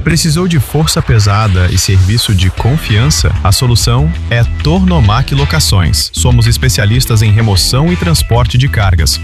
Precisou de força pesada e serviço de confiança? A solução é Tornomac Locações. Somos especialistas em remoção e transporte de cargas.